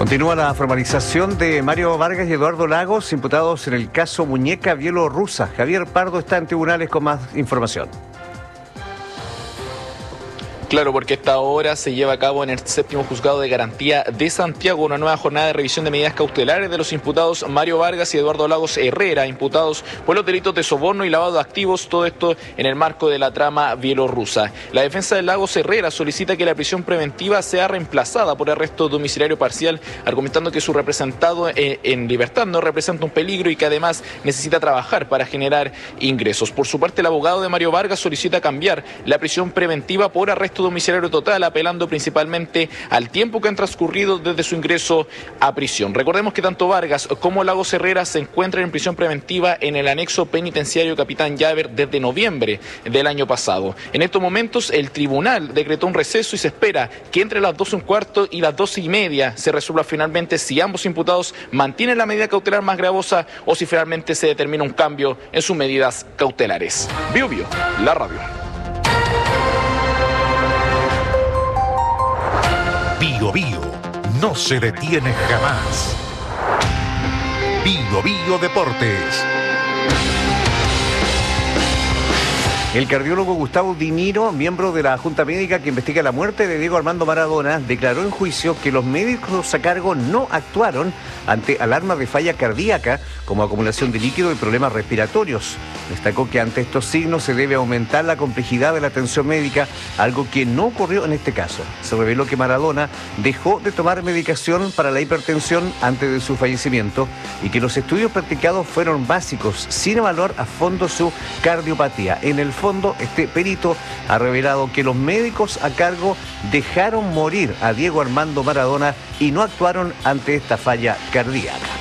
Continúa la formalización de Mario Vargas y Eduardo Lagos, imputados en el caso Muñeca Bielorrusa. Javier Pardo está en tribunales con más información. Claro, porque esta hora se lleva a cabo en el séptimo juzgado de garantía de Santiago una nueva jornada de revisión de medidas cautelares de los imputados Mario Vargas y Eduardo Lagos Herrera, imputados por los delitos de soborno y lavado de activos, todo esto en el marco de la trama bielorrusa. La defensa de Lagos Herrera solicita que la prisión preventiva sea reemplazada por arresto domiciliario parcial, argumentando que su representado en libertad no representa un peligro y que además necesita trabajar para generar ingresos. Por su parte, el abogado de Mario Vargas solicita cambiar la prisión preventiva por arresto domiciliario total, apelando principalmente al tiempo que han transcurrido desde su ingreso a prisión. Recordemos que tanto Vargas como Lagos Herrera se encuentran en prisión preventiva en el anexo penitenciario Capitán Llaver desde noviembre del año pasado. En estos momentos el tribunal decretó un receso y se espera que entre las 12:15 y las 12:30 se resuelva finalmente si ambos imputados mantienen la medida cautelar más gravosa o si finalmente se determina un cambio en sus medidas cautelares. Bio Bio, la radio. Bio Bio no se detiene jamás. Bio Bio Deportes. El cardiólogo Gustavo Diniro, miembro de la Junta Médica que investiga la muerte de Diego Armando Maradona, declaró en juicio que los médicos a cargo no actuaron ante alarmas de falla cardíaca como acumulación de líquido y problemas respiratorios. Destacó que ante estos signos se debe aumentar la complejidad de la atención médica, algo que no ocurrió en este caso. Se reveló que Maradona dejó de tomar medicación para la hipertensión antes de su fallecimiento y que los estudios practicados fueron básicos, sin evaluar a fondo su cardiopatía. En el fondo, este perito ha revelado que los médicos a cargo dejaron morir a Diego Armando Maradona y no actuaron ante esta falla cardíaca.